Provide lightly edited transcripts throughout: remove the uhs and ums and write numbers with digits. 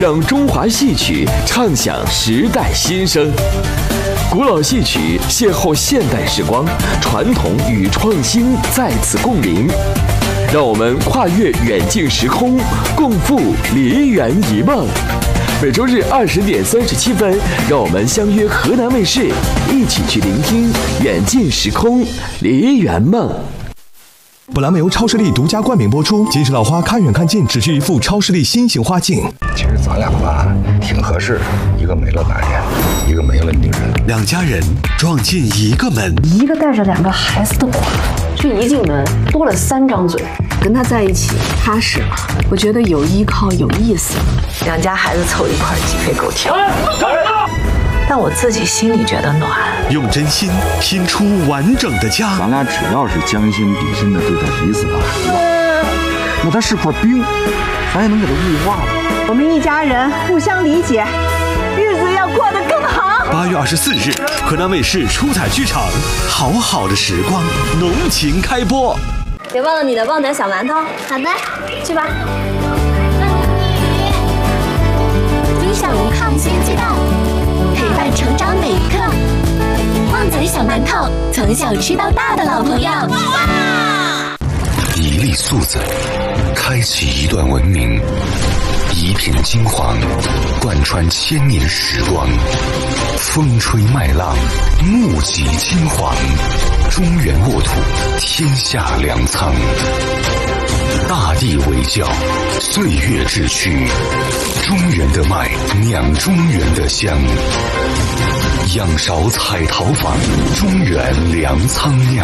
让中华戏曲唱响时代新声。古老戏曲邂逅现代时光，传统与创新在此共鸣。让我们跨越远近时空，共赴梨园一梦。每周日20点37分，让我们相约河南卫视，一起去聆听远近时空梨园梦。 本栏目由超视力独家冠名播出。金石老花看远看近，只需一副超视力新型花镜。 其实咱俩吧，挺合适，一个没了男人，一个没了女人。 两家人撞进一个门， 一个带着2个孩子的寡妇，这一进门多了3张嘴。跟他在一起踏实了，我觉得有依靠有意思。 2家孩子凑一块鸡飞狗跳，但我自己心里觉得暖。 用真心拼出完整的家。 咱俩只要是将心比心的对待彼此的孩子，那他是块冰，咱也能给他雾化了。 我们一家人互相理解，日子要过得更好。 8月24日，河南卫视出彩剧场，好好的时光，浓情开播。 别忘了你的旺仔小馒头。 好的， 去吧。 理想无抗新鸡蛋，陪伴成长每一刻。旺仔小馒头，从小吃到大的老朋友。 一粒粟子，开启一段文明；一片金黄，贯穿1000年时光。风吹麦浪，目击金黄。中原沃土，天下粮仓。大地为教，岁月志趣。中原的麦，酿中原的香。仰韶彩陶坊，中原粮仓酿。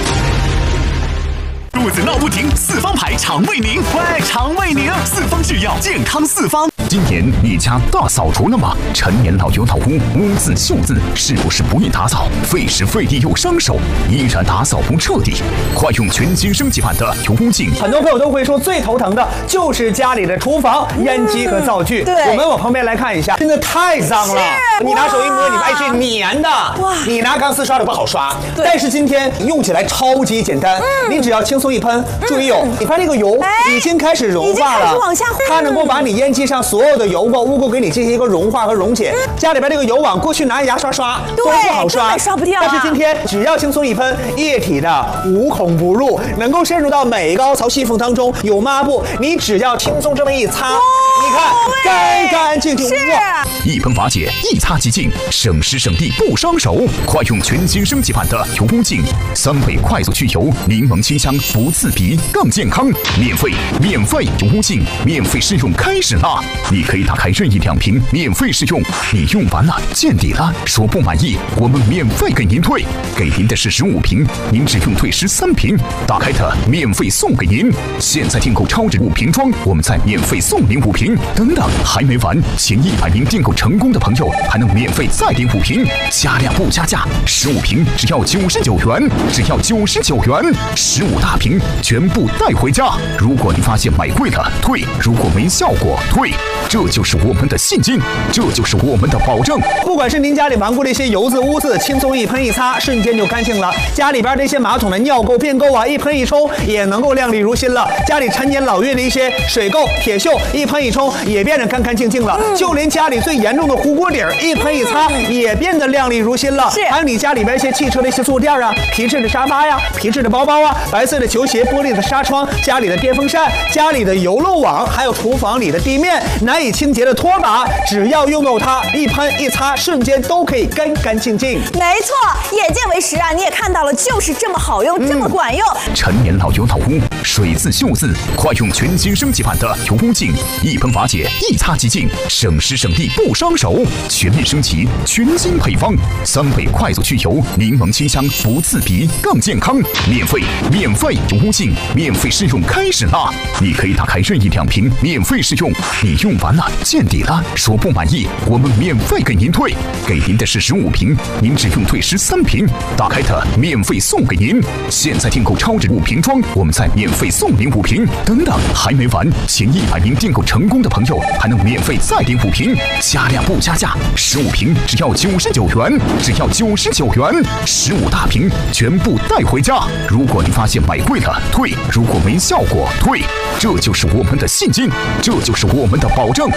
肚子闹不停，四方牌肠胃宁，喂，肠胃宁，四方制药，健康四方。今年你家大扫除了吗？陈年老油老屋，污渍锈渍，是不是不易打扫？费时费力又伤手，依然打扫不彻底。快用全新升级版的油污镜。 很多朋友都会说，最头疼的就是家里的厨房烟机和灶具。 对， 我们往旁边来看一下，真的太脏了。你拿手一摸，你发现是粘的。哇！你拿钢丝刷的不好刷。但是今天用起来超级简单，你只要轻松一喷，注意哦，你看这个油已经开始融化了， 往下它能够把你烟机上所有的油垢、污垢给你进行一个融化和溶解。家里边这个油网，过去拿牙刷刷都不好刷， 刷不掉。 但是今天只要轻松一喷，液体的无孔不入，能够渗入到每一个凹槽细缝当中。有抹布，你只要轻松这么一擦，你看干干净净。 一喷瓦解，一擦即净，省时省力不伤手。快用全新升级版的油污镜，3倍快速去油，柠檬清香不刺鼻，更健康。免费油污镜免费试用开始啦！你可以打开任意2瓶免费试用，你用完了见底了，说不满意，我们免费给您退，给您的是15瓶，您只用退13瓶，打开它免费送给您。现在订购超值5瓶装，我们再免费送您5瓶。等等，还没完，前100名订购成功的朋友还能免费再领5瓶，加量不加价，15瓶只要99元，只要99元，15大瓶全部带回家。如果你发现买贵了退，如果没效果退，这就是我们的信心，这就是我们的保证。 不管是您家里顽固的一些油渍污渍，轻松一喷一擦，瞬间就干净了。家里边这些马桶的尿垢、便垢啊，一喷一冲也能够亮丽如新了。家里陈年老月的一些水垢、铁锈，一喷一冲也变得干干净净了。就连家里最严重的糊锅底儿，一喷一擦也变得亮丽如新了。还有你家里边一些汽车的一些坐垫啊、皮质的沙发呀、皮质的包包啊、白色的球鞋、玻璃的纱窗、家里的电风扇、家里的油漏网，还有厨房里的地面难以清洁的拖把，只要用到它，一喷一擦，瞬间都可以干干净净。 没错，眼见为实啊！你也看到了，就是这么好用，这么管用。 陈年老油老屋，水渍锈渍，快用全新升级版的油污镜，一喷瓦解，一擦即净，省时省力不伤手。全面升级，全新配方，3倍快速去油，柠檬清香不刺鼻，更健康。免费油污镜免费试用开始啦！你可以打开任意2瓶免费试用，你用完了见底了，说不满意，我们免费给您退，给您的是15瓶，您只用退13瓶，打开它免费送给您。现在订购超值5瓶装，我们再免费送您5瓶。等等，还没完，前100名订购成功的朋友还能免费再领5瓶，加量不加价，15瓶只要99元，只要99元，15大瓶全部带回家。如果你发现买贵了退，如果没效果退，这就是我们的信心，这就是我们的保证。